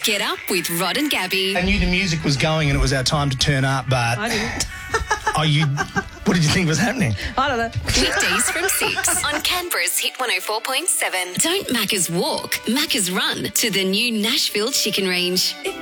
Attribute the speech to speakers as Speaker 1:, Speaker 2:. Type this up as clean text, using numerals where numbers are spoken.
Speaker 1: Get up with Rod and Gabby.
Speaker 2: I knew the music was going and it was our time to turn up, but...
Speaker 3: I didn't.
Speaker 2: What did you think was happening?
Speaker 3: I don't know.
Speaker 1: Weekdays from 6 on Canberra's Hit 104.7. Don't Macca's walk, Macca's run to the new Nashville Chicken Range.